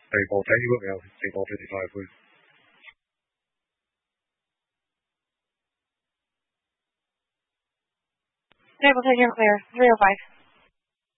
Table, can you put me on table 55, please? Table 10, you're clear. 305.